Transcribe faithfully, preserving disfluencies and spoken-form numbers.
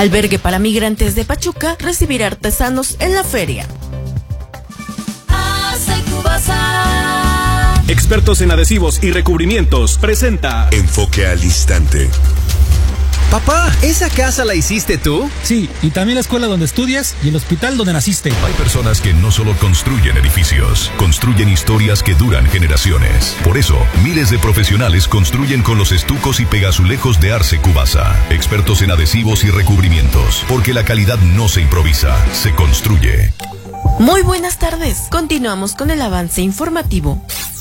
Albergue para migrantes de Pachuca recibirá artesanos en la feria. Expertos en adhesivos y recubrimientos presenta Enfoque al Instante. Papá, ¿esa casa la hiciste tú? Sí, y también la escuela donde estudias y el hospital donde naciste. Hay personas que no solo construyen edificios, construyen historias que duran generaciones. Por eso, miles de profesionales construyen con los estucos y pegazulejos de Arce Cubasa. Expertos en adhesivos y recubrimientos, porque la calidad no se improvisa, se construye. Muy buenas tardes. Continuamos con el avance informativo.